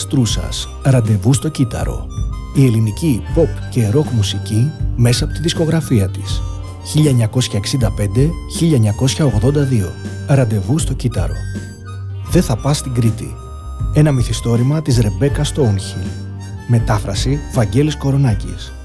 Στρούσας, ραντεβού στο κύτταρο. Η ελληνική pop και rock μουσική μέσα από τη δισκογραφία της. 1965-1982. Ραντεβού στο κύτταρο. Δεν θα πας στην Κρήτη. Ένα μυθιστόρημα της Ρεμπέκα Στόουνχιλ. Μετάφραση Βαγγέλης Κορονάκης.